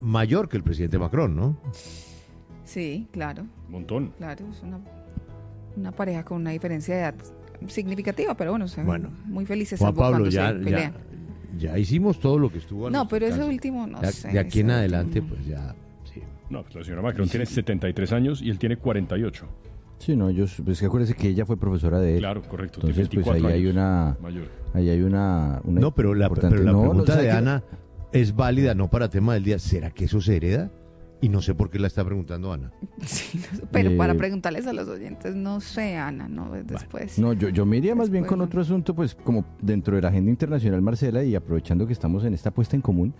mayor que el presidente Macron, ¿no? Sí, claro. Un montón. Claro, es una pareja con una diferencia de edad significativa, pero bueno, muy felices Juan ambos Pablo, cuando se pelean. ya hicimos todo lo que estuvo a No, nuestro pero ese alcance. último, no sé. De aquí en ese adelante, último. pues ya, sí. No, pues la señora Macron tiene 73 años y él tiene 48. Sí, no, pues que acuérdese que ella fue profesora de él. Claro, correcto. Entonces, tiene pues 24 ahí hay años una... mayor. Ahí hay una No, pero la importante. pregunta ¿sabe de qué? Ana es válida, no para tema del día. ¿Será que eso se hereda? Y no sé por qué la está preguntando Ana. Sí, no sé, pero para preguntarles a los oyentes, no sé, Ana, no después. No, yo me iría más bien Después, con otro asunto, pues como dentro de la agenda internacional, Marcela, y aprovechando que estamos en esta puesta en común,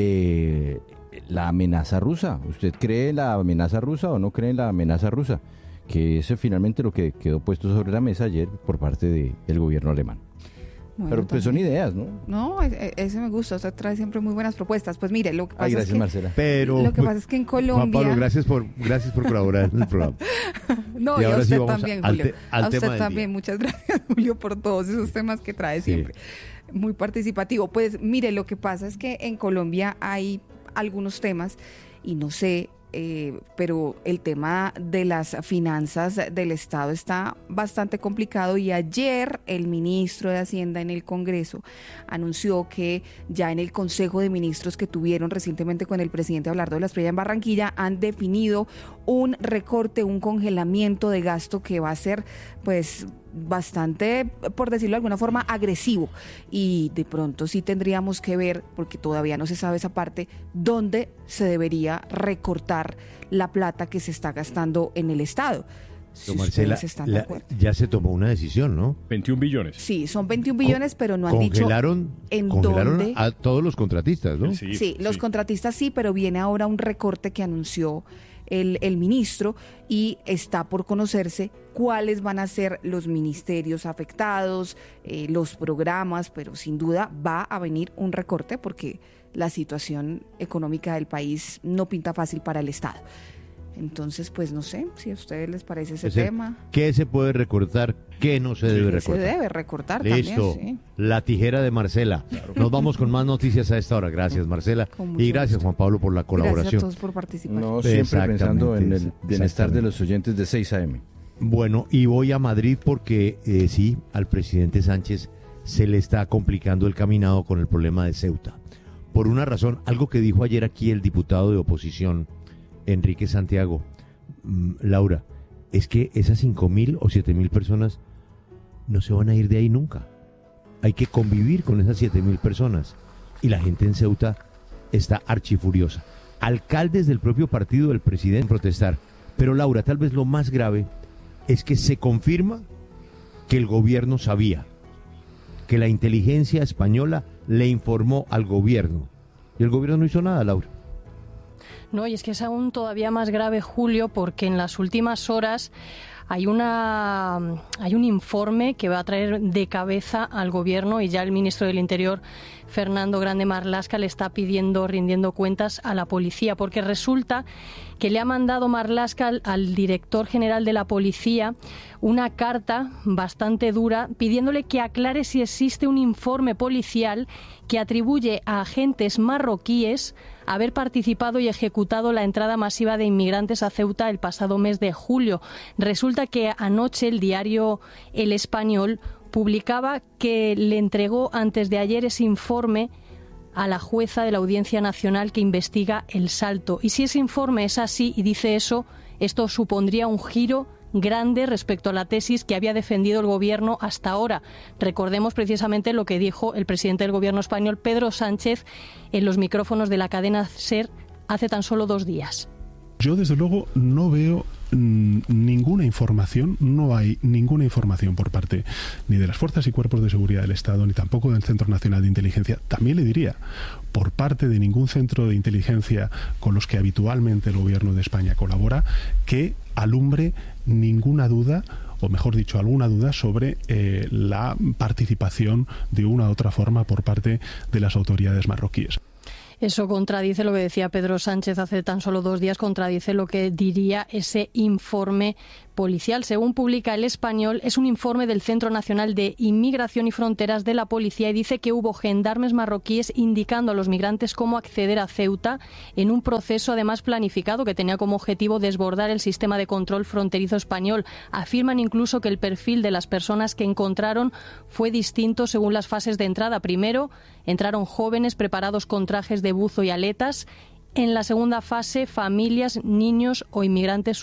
la amenaza rusa. ¿Usted cree en la amenaza rusa o no cree en la amenaza rusa? Que eso es finalmente lo que quedó puesto sobre la mesa ayer por parte del gobierno alemán. Bueno, Pero pues son ideas, ¿no? No, ese me gusta, usted trae siempre muy buenas propuestas. Pues mire, lo que pasa Gracias, es que Marcela. Pero, lo que pasa es que en Colombia... Juan Pablo, gracias por colaborar en el programa. No, Y y a ahora sí usted vamos también, al Julio. al A tema usted del también, día. muchas gracias, Julio, por todos esos temas que trae Sí. siempre. Muy participativo. Pues mire, lo que pasa es que en Colombia hay algunos temas, y no sé, pero el tema de las finanzas del Estado está bastante complicado, y ayer el ministro de Hacienda en el Congreso anunció que ya en el Consejo de Ministros que tuvieron recientemente con el presidente Abelardo de la Espriella en Barranquilla han definido un recorte, un congelamiento de gasto que va a ser pues bastante, por decirlo de alguna forma, agresivo, y de pronto sí tendríamos que ver, porque todavía no se sabe esa parte, dónde se debería recortar la plata que se está gastando en el Estado. Si Pero Marcela, ustedes están de acuerdo. ya se tomó una decisión, ¿no? 21 billones. Sí, son 21 billones, pero no han dicho Congelaron dónde. a todos los contratistas, ¿no? Sí, los contratistas sí, pero viene ahora un recorte que anunció el ministro, y está por conocerse cuáles van a ser los ministerios afectados, los programas, pero sin duda va a venir un recorte porque la situación económica del país no pinta fácil para el Estado. Entonces, pues no sé si a ustedes les parece ese tema. ¿Qué se puede recortar? ¿Qué no se debe recortar? Se debe recortar Listo. también, sí. La tijera de Marcela. Nos vamos con más noticias a esta hora. Gracias, Marcela. Con mucho Y gracias, gusto. Juan Pablo, por la Gracias a colaboración. todos por participar. No, siempre pensando en el bienestar Exactamente. de los oyentes de 6 AM. Bueno, y voy a Madrid porque sí, al presidente Sánchez se le está complicando el caminado con el problema de Ceuta. Por una razón, algo que dijo ayer aquí el diputado de oposición, Enrique Santiago. Laura, es que esas 5.000 o 7.000 personas no se van a ir de ahí nunca. Hay que convivir con esas 7.000 personas. Y la gente en Ceuta está archifuriosa. Alcaldes del propio partido del presidente protestar. Pero Laura, tal vez lo más grave es que se confirma que el gobierno sabía, que la inteligencia española le informó al gobierno. Y el gobierno no hizo nada, Laura. No, y es que es aún todavía más grave, Julio, porque en las últimas horas hay un informe que va a traer de cabeza al gobierno, y ya el ministro del Interior, Fernando Grande Marlaska, le está rindiendo cuentas a la policía, porque resulta que le ha mandado Marlaska al director general de la policía una carta bastante dura pidiéndole que aclare si existe un informe policial que atribuye a agentes marroquíes haber participado y ejecutado la entrada masiva de inmigrantes a Ceuta el pasado mes de julio. Resulta que anoche el diario El Español publicaba que le entregó antes de ayer ese informe a la jueza de la Audiencia Nacional que investiga el Salto. Y si ese informe es así y dice eso, esto supondría un giro grande respecto a la tesis que había defendido el gobierno hasta ahora. Recordemos precisamente lo que dijo el presidente del gobierno español, Pedro Sánchez, en los micrófonos de la cadena SER hace tan solo 2 días. Yo, desde luego, no veo ninguna información, no hay ninguna información por parte ni de las fuerzas y cuerpos de seguridad del Estado, ni tampoco del Centro Nacional de Inteligencia. También le diría, por parte de ningún centro de inteligencia con los que habitualmente el gobierno de España colabora, que alumbre ninguna duda, o mejor dicho, alguna duda sobre la participación de una u otra forma por parte de las autoridades marroquíes. Eso contradice lo que decía Pedro Sánchez hace tan solo 2 días, contradice lo que diría ese informe policial. Según publica El Español, es un informe del Centro Nacional de Inmigración y Fronteras de la Policía y dice que hubo gendarmes marroquíes indicando a los migrantes cómo acceder a Ceuta en un proceso además planificado que tenía como objetivo desbordar el sistema de control fronterizo español. Afirman incluso que el perfil de las personas que encontraron fue distinto según las fases de entrada. Primero, entraron jóvenes preparados con trajes de buzo y aletas. En la segunda fase, familias, niños o inmigrantes